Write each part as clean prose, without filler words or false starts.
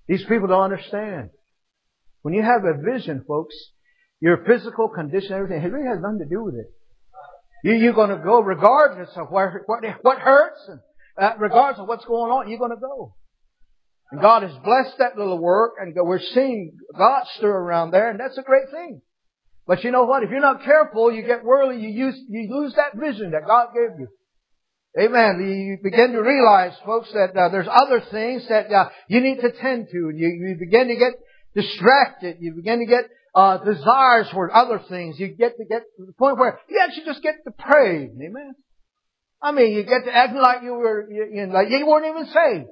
These people don't understand. When you have a vision, folks, your physical condition, everything, it really has nothing to do with it. You're going to go regardless of what hurts, and regardless of what's going on, you're going to go. And God has blessed that little work, and we're seeing God stir around there, and that's a great thing. But you know what? If you're not careful, you get worldly, you lose that vision that God gave you. Amen. You begin to realize, folks, that there's other things that you need to tend to. You begin to get distracted. You begin to get desires for other things. You get to the point where you actually just get depraved. Amen. I mean, you get to acting like you weren't even saved.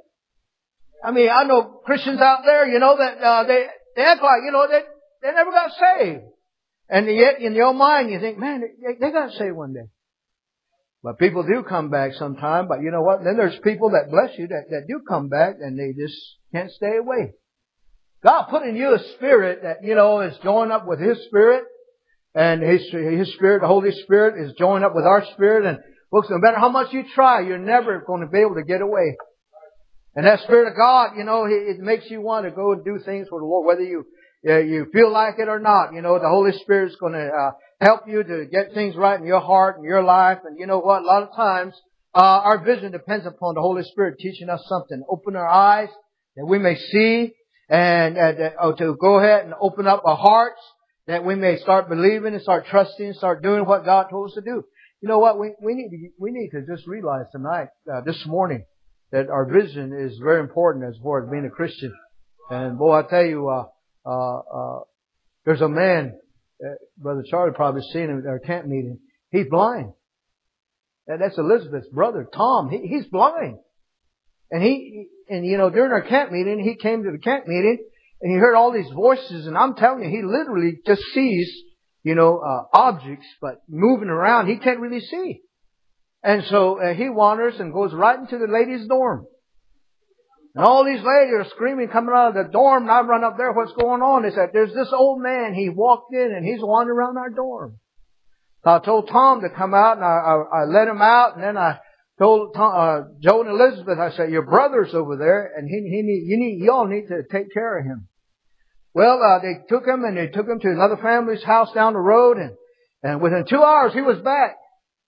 I mean, I know Christians out there, that they act like, they never got saved. And yet, in your mind, you think, man, they got saved one day. But people do come back sometime. But you know what? Then there's people that bless you that do come back, and they just can't stay away. God put in you a spirit that, is joined up with His Spirit. And His Spirit, the Holy Spirit, is joined up with our spirit. And folks, no matter how much you try, you're never going to be able to get away. And that Spirit of God, it makes you want to go and do things for the Lord, whether you feel like it or not. The Holy Spirit is going to help you to get things right in your heart and your life. And you know what? A lot of times, our vision depends upon the Holy Spirit teaching us something. Open our eyes that we may see, and to go ahead and open up our hearts that we may start believing and start trusting and start doing what God told us to do. You know what? We need to just realize tonight, this morning, that our vision is very important as far as being a Christian. And boy, I tell you, there's a man, Brother Charlie probably seen him at our camp meeting. He's blind. That's Elizabeth's brother, Tom. He's blind. And during our camp meeting, he came to the camp meeting and he heard all these voices, and I'm telling you, he literally just sees, objects, but moving around, he can't really see. And so he wanders and goes right into the ladies' dorm. And all these ladies are screaming coming out of the dorm, and I run up there, what's going on? They said, there's this old man, he walked in and he's wandering around our dorm. So I told Tom to come out, and I let him out, and then I told Joe and Elizabeth, I said, your brother's over there, and you all need to take care of him. Well, they took him to another family's house down the road, and within 2 hours he was back.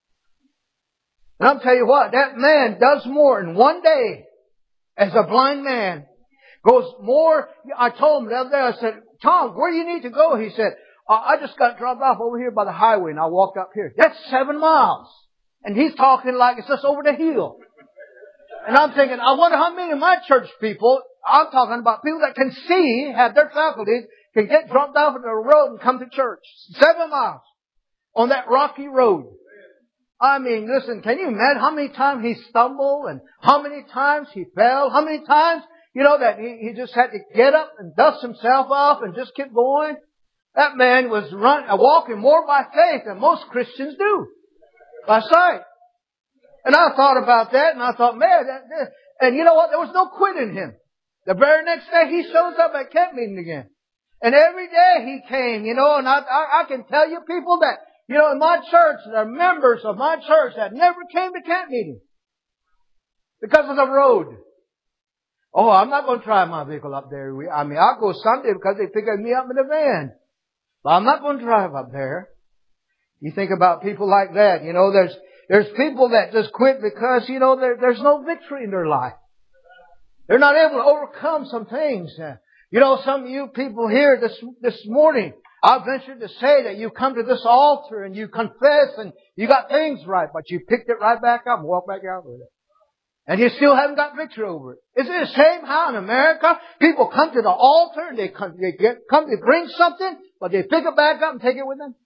And I'll tell you what, that man does more in one day as a blind man. Goes more. I told him the other day, I said, Tom, where do you need to go? He said, I just got dropped off over here by the highway and I walked up here. That's 7 miles. And he's talking like it's just over the hill. And I'm thinking, I wonder how many of my church people, I'm talking about people that can see, have their faculties, can get dropped off on the road and come to church. 7 miles on that rocky road. I mean, listen, can you imagine how many times he stumbled and how many times he fell? How many times, that he just had to get up and dust himself off and just keep going? That man was walking more by faith than most Christians do. By sight. And I thought about that and I thought, man, and you know what? There was no quit in him. The very next day he shows up at camp meeting again. And every day he came, and I can tell you people that, in my church, there are members of my church that never came to camp meeting because of the road. Oh, I'm not going to drive my vehicle up there. I'll go Sunday because they pick me up in the van. But I'm not going to drive up there. You think about people like that. There's people that just quit because, there's no victory in their life. They're not able to overcome some things. Some of you people here this morning, I venture to say that you come to this altar and you confess and you got things right, but you picked it right back up and walked back out with it. And you still haven't got victory over it. Isn't it a shame how in America people come to the altar and they bring something, but they pick it back up and take it with them?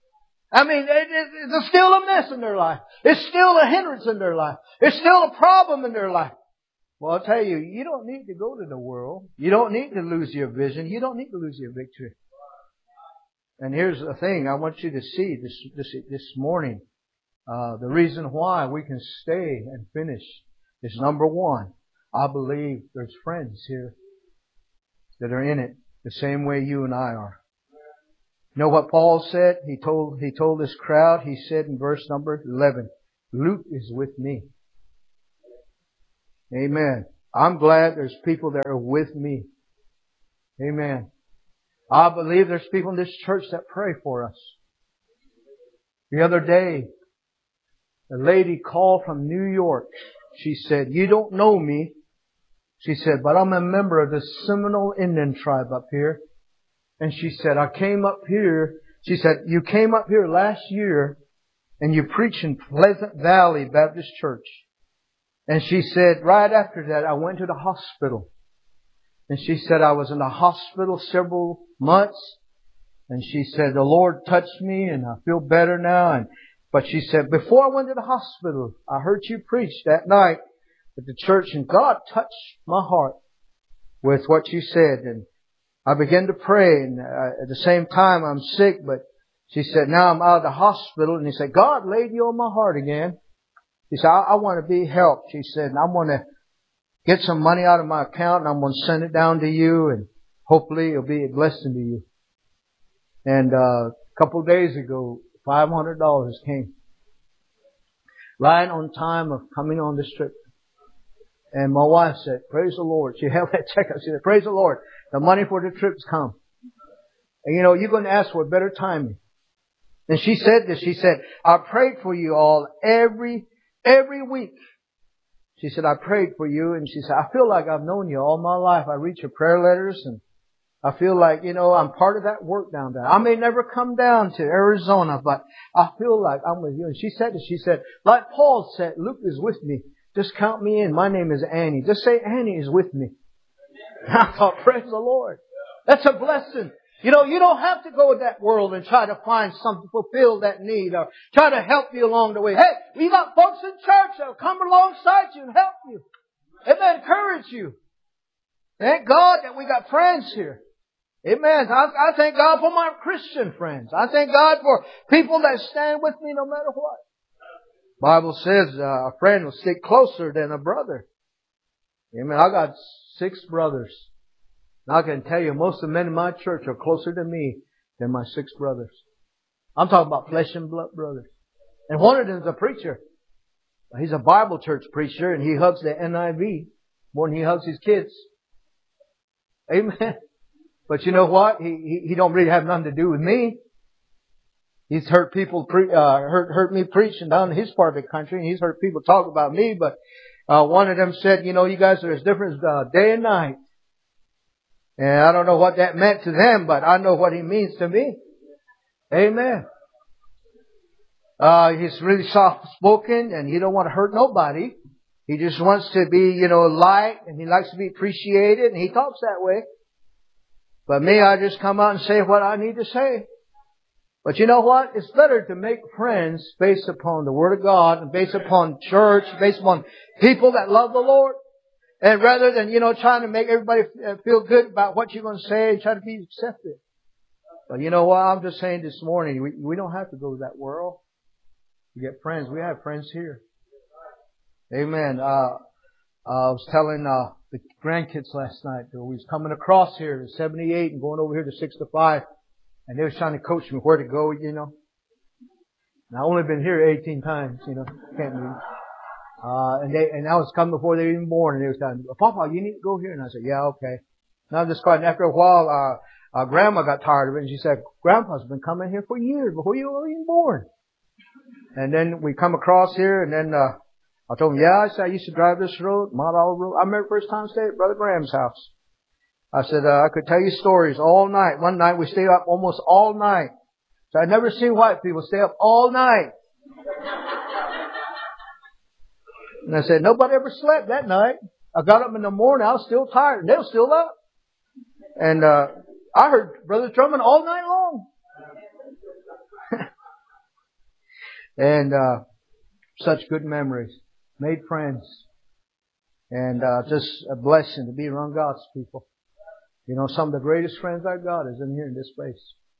It's still a mess in their life. It's still a hindrance in their life. It's still a problem in their life. Well, I'll tell you, you don't need to go to the world. You don't need to lose your vision. You don't need to lose your victory. And here's the thing I want you to see this morning. The reason why we can stay and finish is number one. I believe there's friends here that are in it the same way you and I are. You know what Paul said? He told this crowd, he said in verse number 11, Luke is with me. Amen. I'm glad there's people that are with me. Amen. I believe there's people in this church that pray for us. The other day, a lady called from New York. She said, "You don't know me." She said, "But I'm a member of the Seminole Indian tribe up here." And she said, "I came up here." She said, "You came up here last year and you preached in Pleasant Valley Baptist Church." And she said, right after that, I went to the hospital. And she said, I was in the hospital several months. And she said, the Lord touched me and I feel better now. But she said, before I went to the hospital, I heard you preach that night at the church and God touched my heart with what you said. And I began to pray, and at the same time I'm sick, but she said, now I'm out of the hospital. And he said, God laid you on my heart again. He said, I want to be helped. She said, and I'm going to get some money out of my account and I'm going to send it down to you, and hopefully it'll be a blessing to you. And a couple of days ago, $500 came. Right on time of coming on this trip. And my wife said, praise the Lord. She held that check up. She said, praise the Lord. The money for the trip's come. And you know, you're going to ask for better timing. And she said this. She said, I prayed for you all every week. She said, I prayed for you. And she said, I feel like I've known you all my life. I read your prayer letters and I feel like, you know, I'm part of that work down there. I may never come down to Arizona, but I feel like I'm with you. And she said this. She said, like Paul said, Luke is with me. Just count me in. My name is Annie. Just say Annie is with me. And I thought, praise the Lord. That's a blessing. You know, you don't have to go in that world and try to find something to fulfill that need or try to help you along the way. Hey, we got folks in church that will come alongside you and help you. Amen. Encourage you. Thank God that we got friends here. Amen. I thank God for my Christian friends. I thank God for people that stand with me no matter what. Bible says a friend will stick closer than a brother. Amen. I got 6 brothers. And I can tell you, most of the men in my church are closer to me than my 6 brothers. I'm talking about flesh and blood brothers. And one of them is a preacher. He's a Bible church preacher, and he hugs the NIV more than he hugs his kids. Amen. But you know what? He don't really have nothing to do with me. He's heard people heard me preaching down in his part of the country, and he's heard people talk about me. But one of them said, you know, you guys are as different as day and night. And I don't know what that meant to them, but I know what he means to me. Amen. He's really soft-spoken, and he don't want to hurt nobody. He just wants to be, you know, light, and he likes to be appreciated, and he talks that way. But me, I just come out and say what I need to say. But you know what? It's better to make friends based upon the Word of God and based upon church, based upon people that love the Lord. And rather than, you know, trying to make everybody feel good about what you're going to say and try to be accepted. But you know what? I'm just saying this morning, we don't have to go to that world. We get friends. We have friends here. Amen. I was telling the grandkids last night that we was coming across here to 78 and going over here to 65. And they was trying to coach me where to go, you know. And I've only been here 18 times, you know. Can't believe. And I was coming before they were even born, and they was telling me, Papa, you need to go here. And I said, yeah, okay. And I was just quiet. And after a while, Grandma got tired of it, and she said, Grandpa's been coming here for years before you were even born. And then we come across here, and then I told him, yeah, I said, I used to drive this road, Mount Olive Road. I remember the first time I stayed at Brother Graham's house. I said, I could tell you stories all night. One night we stayed up almost all night. So I'd never seen white people stay up all night. And I said, nobody ever slept that night. I got up in the morning, I was still tired, and they were still up. And I heard Brother Drummond all night long. And such good memories. Made friends. And just a blessing to be around God's people. You know, some of the greatest friends I got is in here in this place.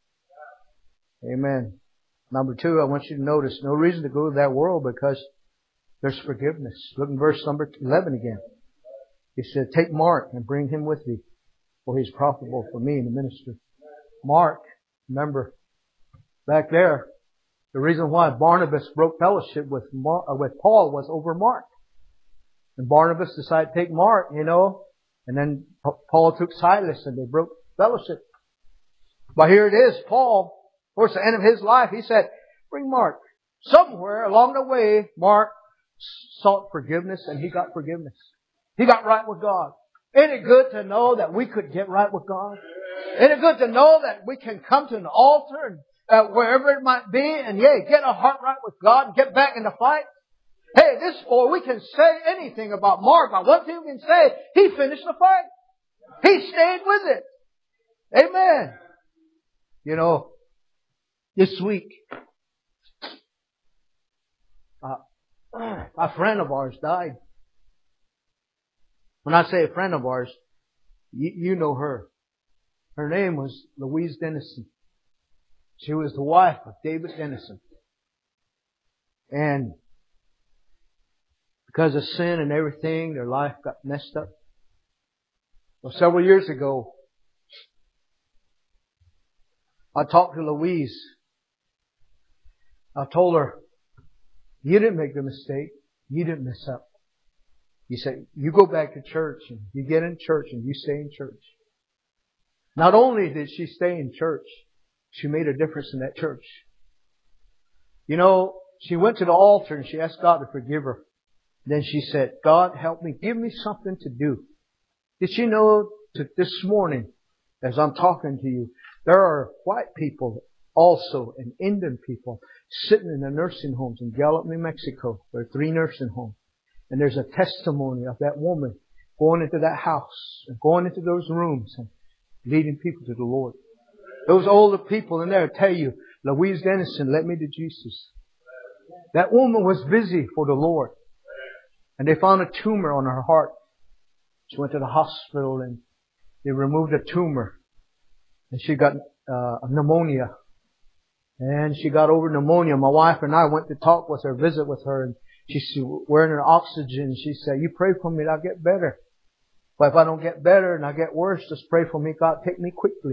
Amen. Number 2, I want you to notice no reason to go to that world because there's forgiveness. Look in verse number 11 again. He said, take Mark and bring him with thee, for he's profitable for me in the ministry. Mark, remember, back there, the reason why Barnabas broke fellowship with Paul was over Mark. And Barnabas decided to take Mark, you know, and then Paul took Silas and they broke fellowship. But here it is, Paul, towards the end of his life, he said, bring Mark. Somewhere along the way, Mark sought forgiveness and he got forgiveness. He got right with God. Isn't it good to know that we could get right with God? Isn't it good to know that we can come to an altar and wherever it might be and get our heart right with God and get back in the fight? Hey, this boy, we can say anything about Mark, but one thing we can say, he finished the fight. He stayed with it. Amen. You know, this week, a friend of ours died. When I say a friend of ours, you know her. Her name was Louise Dennison. She was the wife of David Dennison. And because of sin and everything, their life got messed up. Well, several years ago, I talked to Louise. I told her, you didn't make the mistake. You didn't mess up. You say, you go back to church and you get in church and you stay in church. Not only did she stay in church, she made a difference in that church. You know, she went to the altar and she asked God to forgive her. Then she said, God, help me. Give me something to do. Did you know that this morning, as I'm talking to you, there are white people also and Indian people sitting in the nursing homes in Gallup, New Mexico. There are 3 nursing homes. And there's a testimony of that woman going into that house and going into those rooms and leading people to the Lord. Those older people in there tell you, Louise Dennison led me to Jesus. That woman was busy for the Lord. And they found a tumor on her heart. She went to the hospital and they removed a tumor. And she got pneumonia. And she got over pneumonia. My wife and I went to talk with her, visit with her. And she's wearing her oxygen. She said, you pray for me and I'll get better. But if I don't get better and I get worse, just pray for me. God, take me quickly.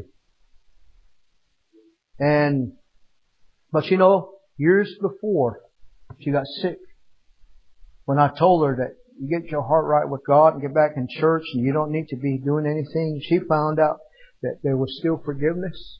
But you know, years before she got sick, when I told her that you get your heart right with God and get back in church and you don't need to be doing anything, she found out that there was still forgiveness.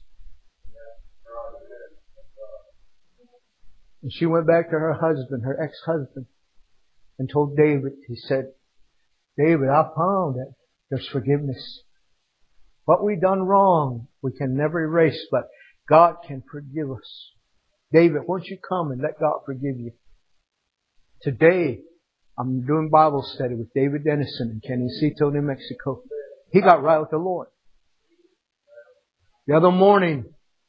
And she went back to her husband, her ex-husband, and told David, he said, David, I found that there's forgiveness. What we done wrong, we can never erase, but God can forgive us. David, won't you come and let God forgive you? Today, I'm doing Bible study with David Dennison in Canecito, New Mexico. He got right with the Lord. The other morning,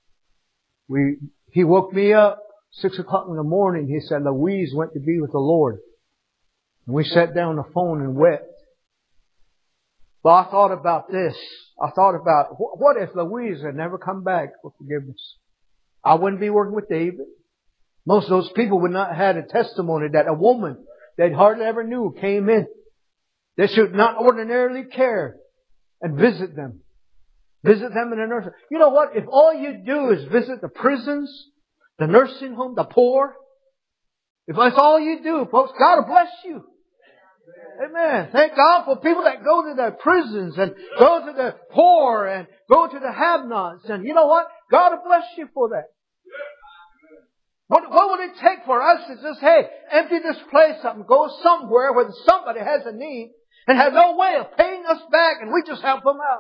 he woke me up, 6 o'clock in the morning. He said, Louise went to be with the Lord. And we sat down on the phone and wept. But I thought about this. I thought about, what if Louise had never come back for forgiveness? I wouldn't be working with David. Most of those people would not have had a testimony that a woman they hardly ever knew came in. They should not ordinarily care and visit them. Visit them in a nursing home. You know what? If all you do is visit the prisons, the nursing home, the poor, if that's all you do, folks, God will bless you. Amen. Thank God for people that go to the prisons and go to the poor and go to the have-nots. And you know what? God will bless you for that. What would it take for us to just, empty this place up and go somewhere where somebody has a need and have no way of paying us back and we just help them out?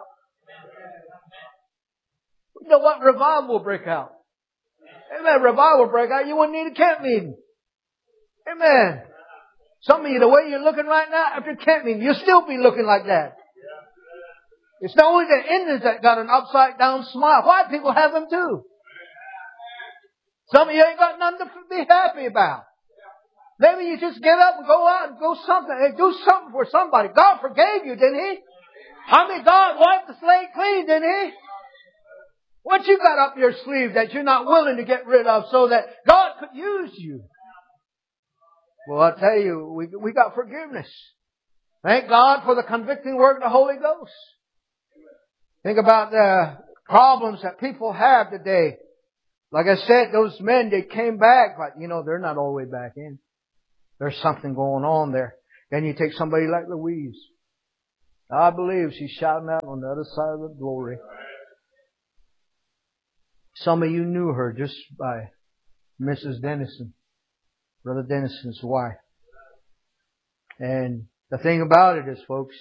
You know what? Revival will break out. Amen. Revival will break out. You wouldn't need a camp meeting. Amen. Some of you, the way you're looking right now, after camp meeting, you'll still be looking like that. It's not only the Indians that got an upside down smile. White people have them too. Some of you ain't got nothing to be happy about. Maybe you just get up and go out and go something. Hey, do something for somebody. God forgave you, didn't He? I mean, God wiped the slate clean, didn't He? What you got up your sleeve that you're not willing to get rid of so that God could use you? Well, I'll tell you, we got forgiveness. Thank God for the convicting work of the Holy Ghost. Think about the problems that people have today. Like I said, those men, they came back, but they're not all the way back in. There's something going on there. Then you take somebody like Louise. I believe she's shouting out on the other side of the glory. Some of you knew her just by Mrs. Dennison, Brother Dennison's wife. And the thing about it is, folks,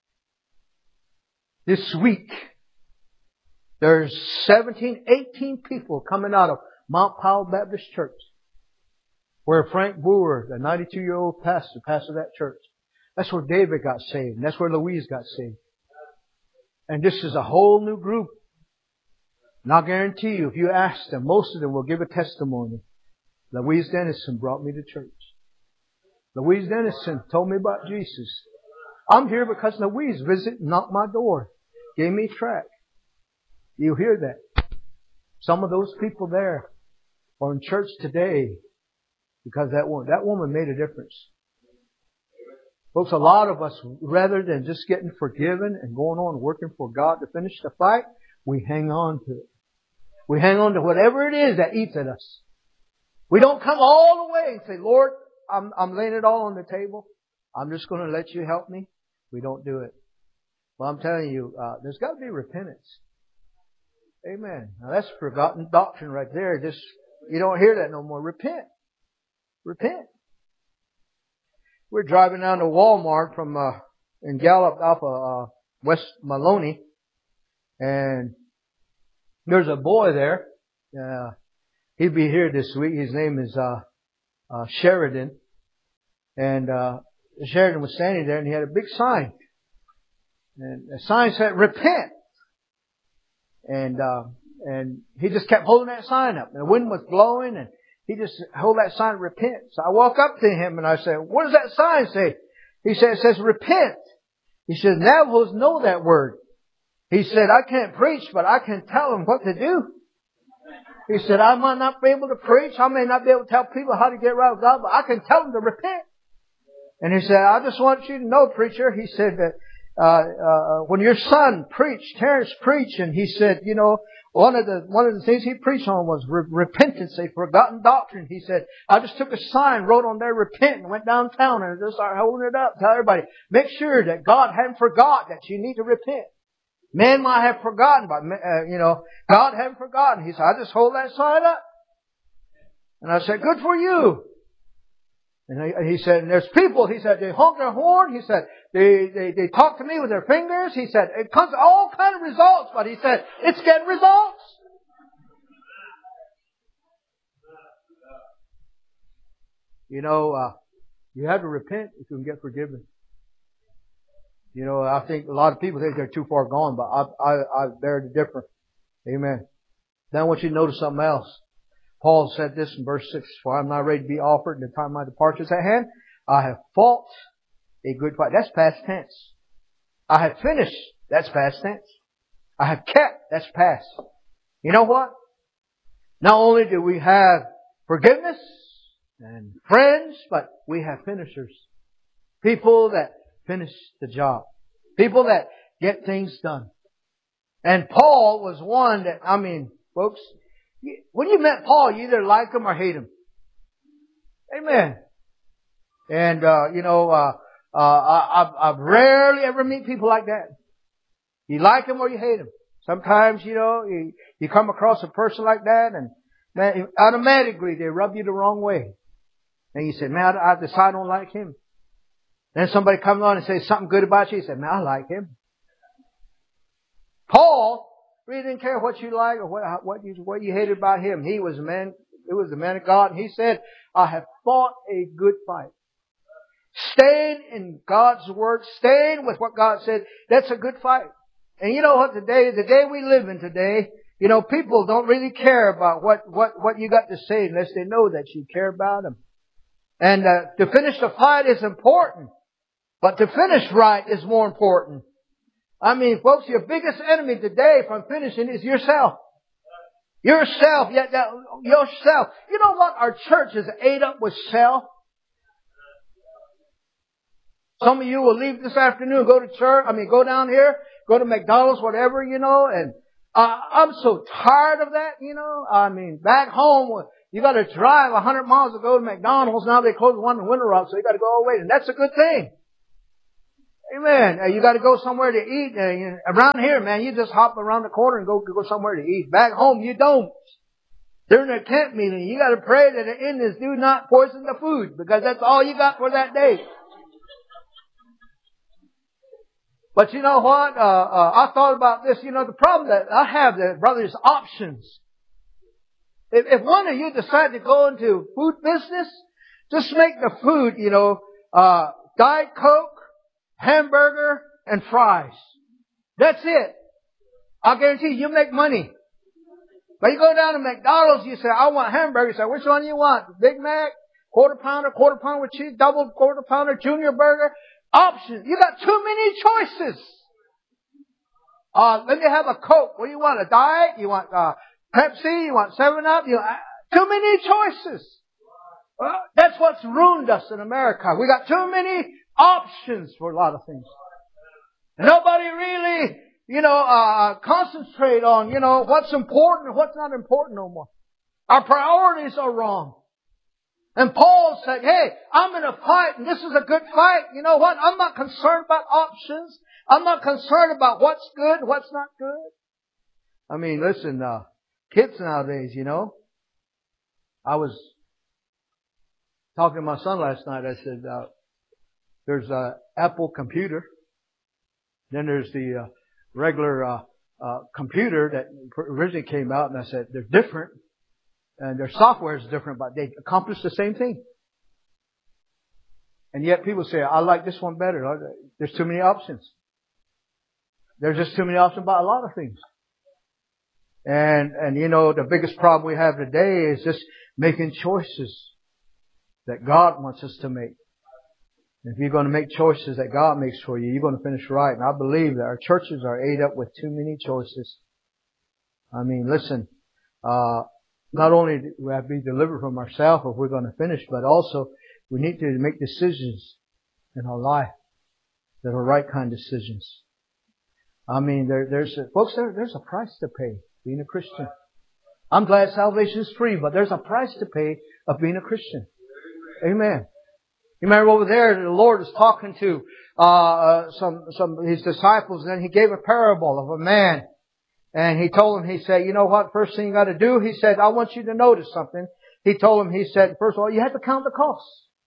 this week, there's 17, 18 people coming out of Mount Powell Baptist Church, where Frank Brewer, the 92-year-old pastor that church. That's where David got saved. And that's where Louise got saved. And this is a whole new group. And I'll guarantee you, if you ask them, most of them will give a testimony. Louise Dennison brought me to church. Louise Dennison told me about Jesus. I'm here because Louise visited and knocked my door. Gave me a tract. You hear that? Some of those people there are in church today because that woman made a difference. Folks, a lot of us, rather than just getting forgiven and going on working for God to finish the fight, we hang on to it. We hang on to whatever it is that eats at us. We don't come all the way and say, Lord, I'm laying it all on the table. I'm just going to let you help me. We don't do it. Well, I'm telling you, there's got to be repentance. Amen. Now that's forgotten doctrine right there. Just, you don't hear that no more. Repent. Repent. We're driving down to Walmart from, in Gallup off of, West Maloney. And there's a boy there. He'll be here this week. His name is, Sheridan. And, Sheridan was standing there and he had a big sign. And the sign said, repent. And he just kept holding that sign up. And the wind was blowing and he just held that sign, repent. So I walk up to him and I said, what does that sign say? He said, it says repent. He said, Navajos know that word. He said, I can't preach, but I can tell them what to do. He said, I might not be able to preach. I may not be able to tell people how to get right with God, but I can tell them to repent. And he said, I just want you to know, preacher, he said that, when your son preached, Terrence preached, and he said, you know, one of the things he preached on was repentance, a forgotten doctrine. He said, I just took a sign, wrote on there, repent, and went downtown and just started holding it up. Tell everybody, make sure that God hadn't forgot that you need to repent. Men might have forgotten, but, God hadn't forgotten. He said, I just hold that sign up. And I said, good for you. And he said, and there's people, he said, they honk their horn. He said, they talk to me with their fingers. He said, it comes all kind of results, but he said, it's getting results. You know, you have to repent if you can get forgiven. You know, I think a lot of people think they're too far gone, but I bear the difference. Amen. Then I want you to notice something else. Paul said this in verse 6, for I'm not ready to be offered, and the time of my departure is at hand. I have fought a good fight. That's past tense. I have finished. That's past tense. I have kept. That's past. You know what? Not only do we have forgiveness and friends, but we have finishers. People that finish the job. People that get things done. And Paul was one that, folks, when you met Paul, you either like him or hate him. Amen. And, I've rarely ever meet people like that. You like him or you hate him. Sometimes, you come across a person like that and man, automatically they rub you the wrong way. And you say, man, I decide I don't like him. Then somebody comes on and says something good about you. You say, man, I like him. Paul really didn't care what you like or what you hated about him. He was a man. It was the man of God. And he said, I have fought a good fight. Staying in God's word, staying with what God said, that's a good fight. And you know what, the day we live in today, people don't really care about what you got to say unless they know that you care about them. And to finish the fight is important. But to finish right is more important. Folks, your biggest enemy today from finishing is yourself. Yourself. Yourself. You know what? Our church is ate up with self. Some of you will leave this afternoon, go to church, go down here, go to McDonald's, whatever, and I'm so tired of that, back home, you got to drive 100 miles to go to McDonald's. Now they close one in Winter Rock, so you got to go away, and that's a good thing. Amen. You got to go somewhere to eat. Around here, man, you just hop around the corner and go somewhere to eat. Back home, you don't. During a camp meeting, you got to pray that the Indians do not poison the food, because that's all you got for that day. But you know what? I thought about this. You know, the problem that I have there, brother, is options. If one of you decide to go into food business, just make the food, Diet Coke, hamburger, and fries. That's it. I'll guarantee you make money. But you go down to McDonald's, you say, I want hamburger. You say, which one do you want? Big Mac, quarter pounder with cheese, double quarter pounder, junior burger. Options. You got too many choices. Then you have a Coke. What do you want? A Diet? You want Pepsi? You want 7-Up? Too many choices. Well, that's what's ruined us in America. We got too many options for a lot of things. Nobody really, concentrate on, what's important and what's not important no more. Our priorities are wrong. And Paul said, hey, I'm in a fight and this is a good fight. You know what? I'm not concerned about options. I'm not concerned about what's good, what's not good. I mean, listen, kids nowadays, I was talking to my son last night. I said, there's a Apple computer. Then there's the regular computer that originally came out. And I said, they're different. And their software is different, but they accomplish the same thing. And yet people say, I like this one better. There's too many options. There's just too many options about a lot of things. And the biggest problem we have today is just making choices that God wants us to make. If you're going to make choices that God makes for you, you're going to finish right. And I believe that our churches are ate up with too many choices. I mean, listen, not only do we have to be delivered from ourselves if we're going to finish, but also we need to make decisions in our life that are right kind of decisions. I mean, there's a price to pay being a Christian. I'm glad salvation is free, but there's a price to pay of being a Christian. Amen. You remember over there, the Lord was talking to some of His disciples, and then He gave a parable of a man. And He told them, He said, you know what, first thing you got to do, He said, I want you to notice something. He told them, He said, first of all, you have to count the cost.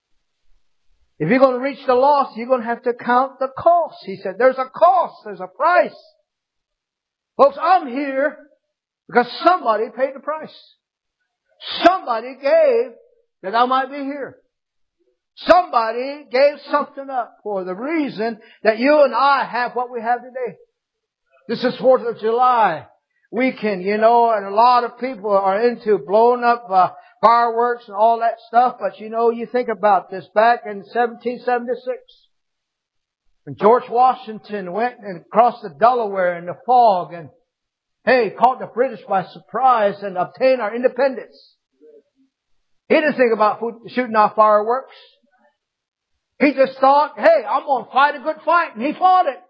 If you're going to reach the lost, you're going to have to count the cost. He said, there's a cost, there's a price. Folks, I'm here because somebody paid the price. Somebody gave that I might be here. Somebody gave something up for the reason that you and I have what we have today. This is 4th of July weekend, and a lot of people are into blowing up fireworks and all that stuff. But you think about this back in 1776. When George Washington went and crossed the Delaware in the fog and, caught the British by surprise and obtained our independence. He didn't think about shooting off fireworks. He just thought, I'm going to fight a good fight. And he fought it.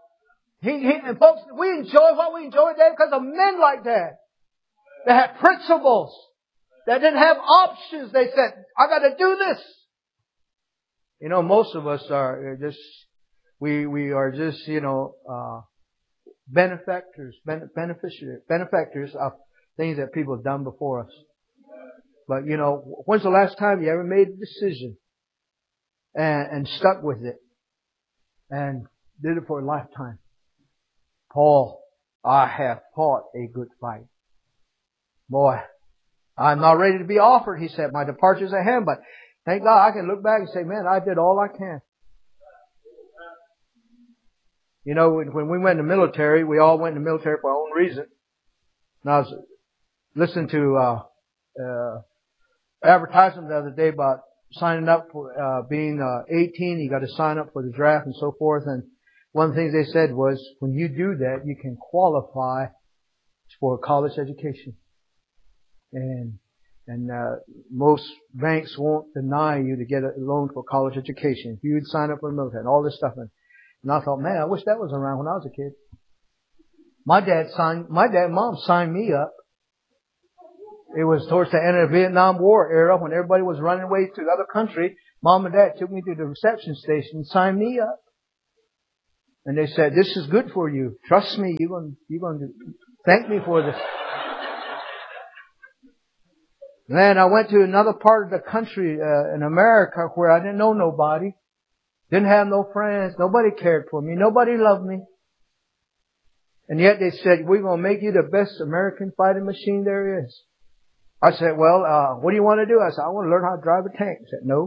And folks, we enjoy what we enjoy today because of men like that. They had principles. They didn't have options. They said, I got to do this. Most of us are just, we are just, benefactors of things that people have done before us. But, when's the last time you ever made a decision and stuck with it and did it for a lifetime? Paul, I have fought a good fight. Boy, I'm not ready to be offered. He said, my departure's at hand, but thank God I can look back and say, man, I did all I can. When we went in the military, we all went in the military for our own reason. And I was listening to advertisement the other day about signing up for being 18. You got to sign up for the draft and so forth. And one of the things they said was, when you do that, you can qualify for a college education. And most banks won't deny you to get a loan for college education if you'd sign up for the military and all this stuff. And I thought, man, I wish that was around when I was a kid. My dad and mom signed me up. It was towards the end of the Vietnam War era when everybody was running away to the other country. Mom and Dad took me to the reception station and signed me up. And they said, this is good for you. Trust me, you're going to thank me for this. Then I went to another part of the country in America where I didn't know nobody. Didn't have no friends. Nobody cared for me. Nobody loved me. And yet they said, we're going to make you the best American fighting machine there is. I said, well, what do you want to do? I said, I want to learn how to drive a tank. He said, no.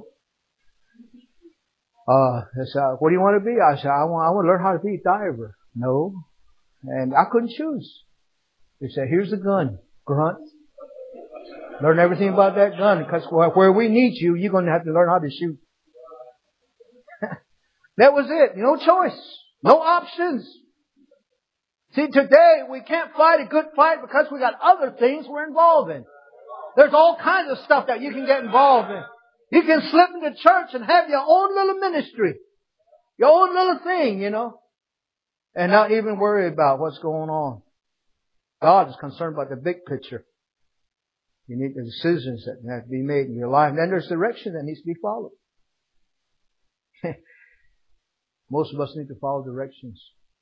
They said, what do you want to be? I said, I want to learn how to be a diver. No. And I couldn't choose. They said, here's the gun. Grunt. Learn everything about that gun, because where we need you, you're going to have to learn how to shoot. That was it. No choice. No options. See, today we can't fight a good fight because we got other things we're involved in. There's all kinds of stuff that you can get involved in. You can slip into church and have your own little ministry. Your own little thing, you know. And not even worry about what's going on. God is concerned about the big picture. You need the decisions that have to be made in your life. And then there's direction that needs to be followed. Most of us need to follow directions.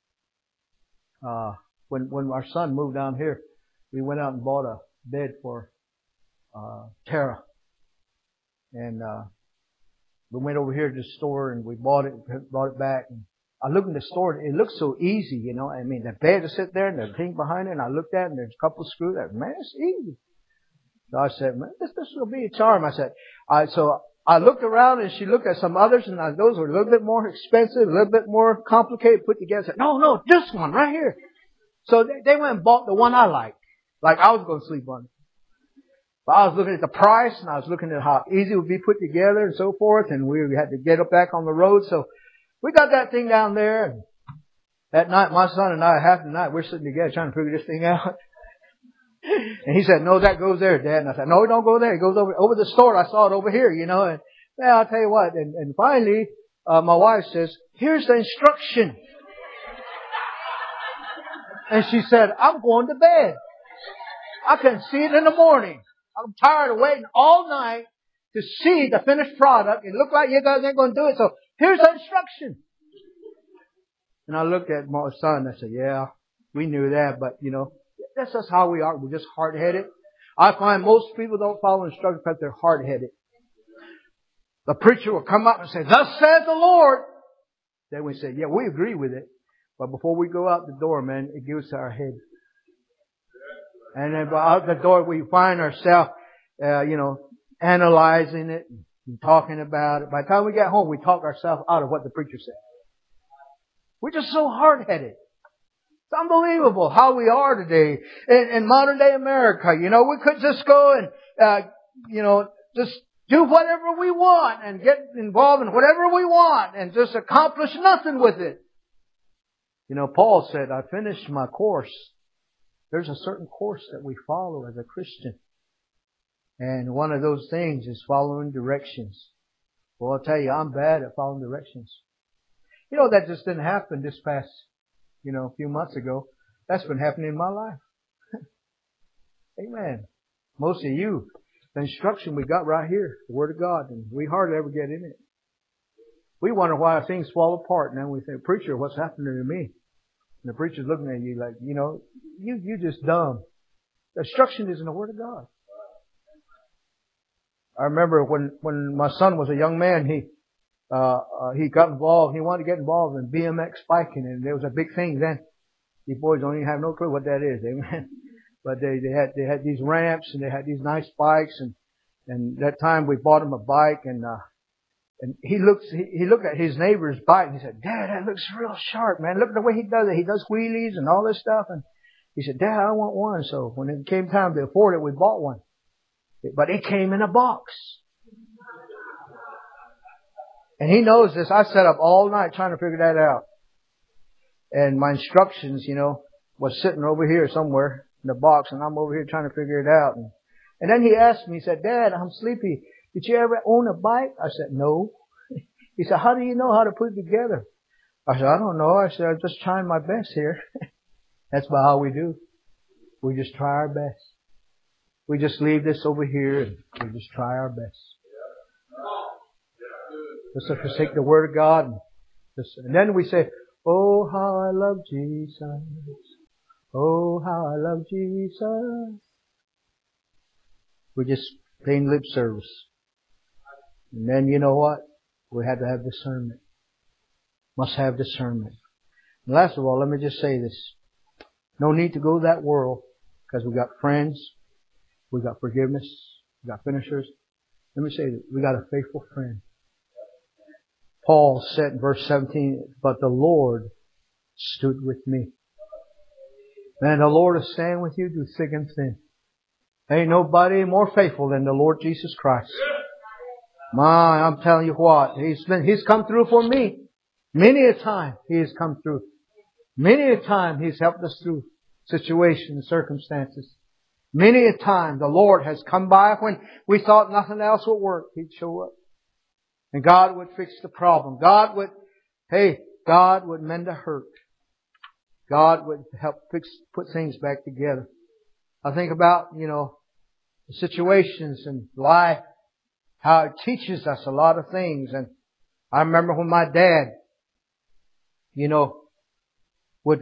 When our son moved down here, we went out and bought a bed for Tara. And we went over here to the store and we brought it back. And I looked in the store, it looked so easy, you know. I mean, the bed to sit there and the thing behind it, and I looked at it and there's a couple of screws. Man, it's easy. So I said, man, this will be a charm. So I looked around and she looked at some others and those were a little bit more expensive, a little bit more complicated, put together. I said, no, this one right here. So they went and bought the one I liked. Like I was going to sleep on it. But I was looking at the price and I was looking at how easy it would be put together and so forth. And we had to get it back on the road. So we got that thing down there. And that night, my son and I, half the night, we're sitting together trying to figure this thing out. And he said, no, that goes there, Dad. And I said, no, it don't go there. It goes over the store. I saw it over here, you know. And yeah, I'll tell you what. And finally, my wife says, here's the instruction. And she said, I'm going to bed. I can see it in the morning. I'm tired of waiting all night to see the finished product. It looked like you guys ain't going to do it. So here's the instruction. And I looked at my son and I said, yeah, we knew that, but you know, that's just how we are. We're just hard-headed. I find most people don't follow instructions because they're hard-headed. The preacher will come up and say, thus said the Lord. Then we say, yeah, we agree with it. But before we go out the door, man, it goes to our head. And then out the door, we find ourselves, analyzing it and talking about it. By the time we get home, we talk ourselves out of what the preacher said. We're just so hard-headed. It's unbelievable how we are today in modern day America. You know, we could just go and, just do whatever we want and get involved in whatever we want and just accomplish nothing with it. You know, Paul said, I finished my course. There's a certain course that we follow as a Christian. And one of those things is following directions. Well, I'll tell you, I'm bad at following directions. You know, that just didn't happen this past, a few months ago. That's been happening in my life. Amen. Most of you, the instruction we got right here, the Word of God, and we hardly ever get in it. We wonder why things fall apart, and then we think, preacher, what's happening to me? And the preacher's looking at you like, you just dumb. The instruction is in the Word of God. I remember when my son was a young man, he got involved. He wanted to get involved in BMX biking, and there was a big thing then. You boys don't even have no clue what that is, amen. But they had these ramps and they had these nice bikes, and that time we bought him a bike, and he looked at his neighbor's bike and he said, Dad, that looks real sharp, man. Look at the way he does it. He does wheelies and all this stuff, and he said, Dad, I want one. So when it came time to afford it, we bought one. But it came in a box. And he knows this. I sat up all night trying to figure that out. And my instructions, was sitting over here somewhere in the box, and I'm over here trying to figure it out. And then he asked me, he said, Dad, I'm sleepy. Did you ever own a bike? I said, no. He said, how do you know how to put it together? I said, I don't know. I said, I'm just trying my best here. That's about how we do. We just try our best. We just leave this over here and we just try our best. Just to forsake the Word of God. And then we say, Oh, how I love Jesus. Oh, how I love Jesus. We're just paying lip service. And then you know what? We have to have discernment. Must have discernment. And last of all, let me just say this. No need to go to that world because we got friends. We got forgiveness. We got finishers. Let me say that we got a faithful friend. Paul said in verse 17, but the Lord stood with me. Man, the Lord will stand with you through thick and thin. Ain't nobody more faithful than the Lord Jesus Christ. My, I'm telling you what, He's come through for me. Many a time He has come through. Many a time He's helped us through situations, circumstances. Many a time the Lord has come by when we thought nothing else would work. He'd show up. And God would fix the problem. God would mend a hurt. God would help put things back together. I think about, the situations in life, how it teaches us a lot of things. And I remember when my dad, would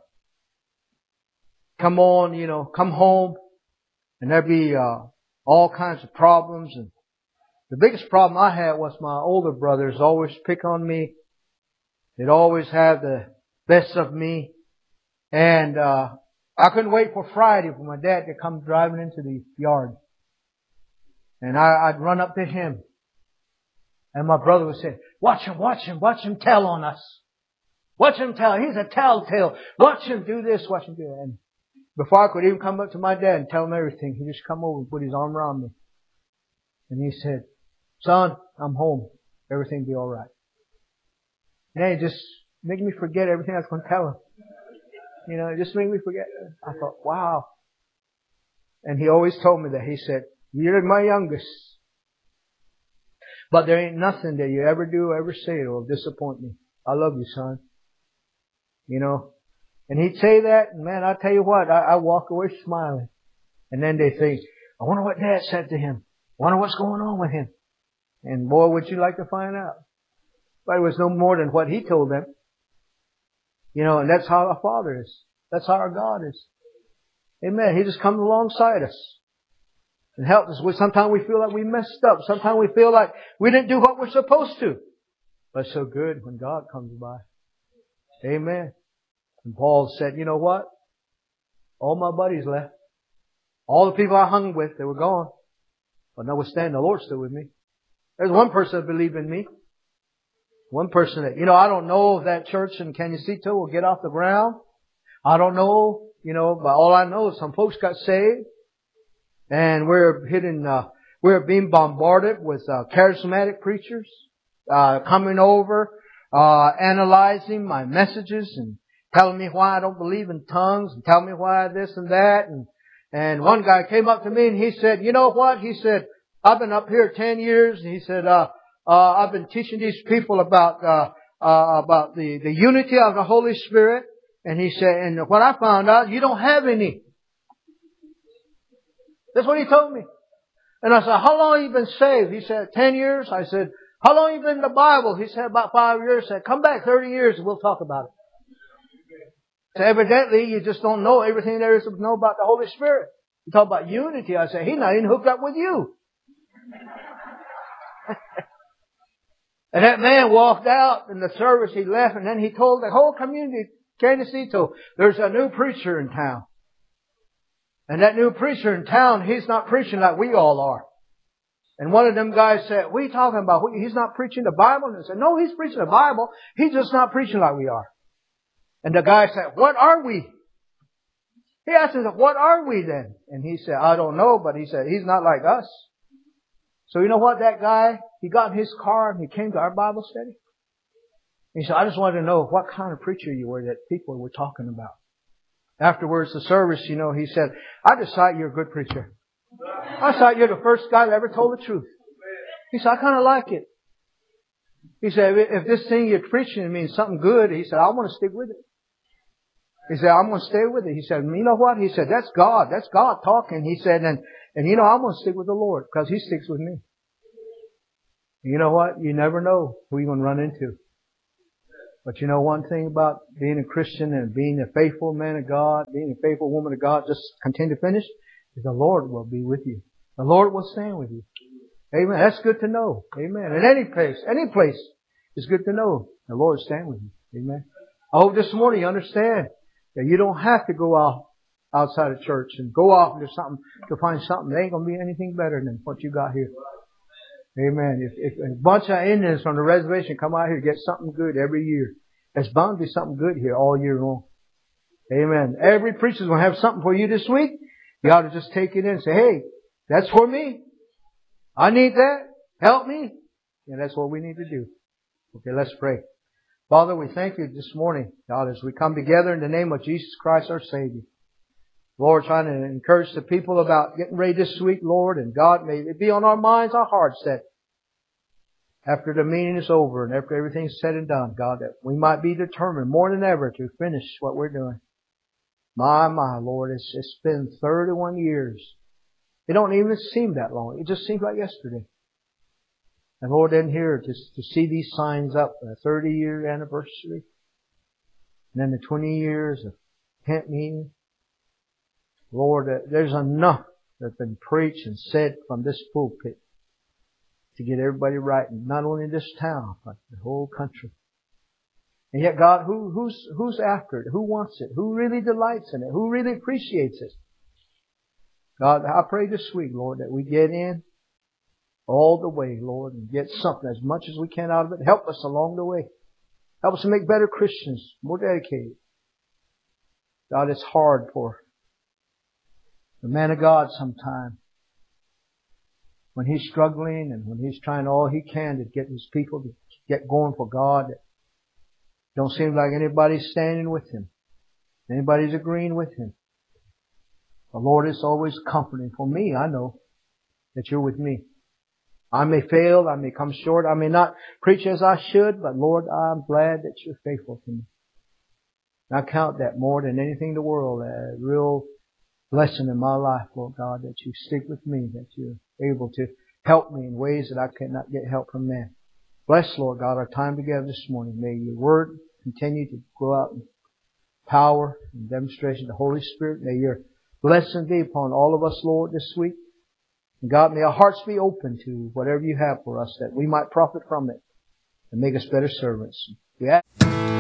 come home, and there'd be all kinds of problems. And the biggest problem I had was my older brothers always pick on me. They'd always have the best of me. And I couldn't wait for Friday for my dad to come driving into the yard. And I'd run up to him. And my brother would say, watch him tell on us. Watch him tell. He's a telltale. Watch him do this, watch him do that. And before I could even come up to my dad and tell him everything, he just come over and put his arm around me. And he said, son, I'm home. Everything will be all right. And then it just made me forget everything I was going to tell him. It just made me forget. I thought, wow. And he always told me that. He said, you're my youngest. But there ain't nothing that you ever do, ever say that will disappoint me. I love you, son. And he'd say that, and man, I tell you what, I walk away smiling. And then they think, I wonder what Dad said to him. I wonder what's going on with him. And boy, would you like to find out. But it was no more than what he told them. And that's how our Father is. That's how our God is. Amen. He just comes alongside us and helps us. Sometimes we feel like we messed up. Sometimes we feel like we didn't do what we're supposed to. But it's so good when God comes by. Amen. And Paul said, you know what? All my buddies left. All the people I hung with, they were gone. But notwithstanding, the Lord stood with me. There's one person that believed in me. One person that, I don't know if that church in Canyacito will get off the ground. I don't know, but all I know is some folks got saved. And we're being bombarded with charismatic preachers, coming over, analyzing my messages and telling me why I don't believe in tongues and telling me why this and that. And one guy came up to me and he said, you know what? He said, I've been up here 10 years. And he said, I've been teaching these people about the unity of the Holy Spirit. And he said, and what I found out, you don't have any. That's what he told me. And I said, how long have you been saved? He said, 10 years. I said, how long have you been in the Bible? He said, about 5 years. I said, come back 30 years and we'll talk about it. So evidently, you just don't know everything there is to know about the Holy Spirit. You talk about unity. I said, he's not even hooked up with you. And that man walked out in the service. He left and then he told the whole community, Canyacito, there's a new preacher in town. And that new preacher in town, he's not preaching like we all are. And one of them guys said, what are you talking about? He's not preaching the Bible? And I said, no, he's preaching the Bible. He's just not preaching like we are. And the guy said, what are we? He asked him, what are we then? And he said, I don't know, but he said, he's not like us. So you know what, that guy, he got in his car and he came to our Bible study. He said, I just wanted to know what kind of preacher you were that people were talking about. Afterwards, the service, he said, I just thought you're a good preacher. I thought you're the first guy that ever told the truth. He said, I kind of like it. He said, if this thing you're preaching means something good, he said, I want to stick with it. He said, I'm going to stay with it. He said, you know what? He said, that's God. That's God talking. He said, and I'm going to stick with the Lord because He sticks with me. You know what? You never know who you're going to run into. But you know one thing about being a Christian and being a faithful man of God, being a faithful woman of God, just continue to finish, is the Lord will be with you. The Lord will stand with you. Amen. That's good to know. Amen. In any place, it's good to know the Lord will stand with you. Amen. I hope this morning you understand that you don't have to go out outside of church and go off into something to find something. There ain't going to be anything better than what you got here. Amen. If a bunch of Indians from the reservation come out here to get something good every year, there's bound to be something good here all year long. Amen. Every preacher's going to have something for you this week. You ought to just take it in and say, hey, that's for me. I need that. Help me. And that's what we need to do. Okay, let's pray. Father, we thank you this morning, God, as we come together in the name of Jesus Christ, our Savior. Lord, trying to encourage the people about getting ready this week, Lord, and God, may it be on our minds, our hearts, that after the meeting is over and after everything's said and done, God, that we might be determined more than ever to finish what we're doing. My, Lord, it's been 31 years. It don't even seem that long. It just seems like yesterday. And Lord, in here to see these signs up, the 30-year anniversary, and then the 20 years of tent meeting. Lord, there's enough that's been preached and said from this pulpit to get everybody right, and not only in this town, but the whole country. And yet, God, who's after it? Who wants it? Who really delights in it? Who really appreciates it? God, I pray this week, Lord, that we get in all the way, Lord, and get something, as much as we can out of it. Help us along the way. Help us to make better Christians, more dedicated. God, it's hard for the man of God sometimes when he's struggling and when he's trying all he can to get his people to get going for God. It don't seem like anybody's standing with him. Anybody's agreeing with him. But Lord, it's always comforting for me. I know that you're with me. I may fail. I may come short. I may not preach as I should, but Lord, I'm glad that you're faithful to me. And I count that more than anything in the world, a real blessing in my life, Lord God, that you stick with me, that you're able to help me in ways that I cannot get help from man. Bless, Lord God, our time together this morning. May your word continue to go out in power and demonstration of the Holy Spirit. May your blessing be upon all of us, Lord, this week. And God, may our hearts be open to whatever you have for us, that we might profit from it and make us better servants. We ask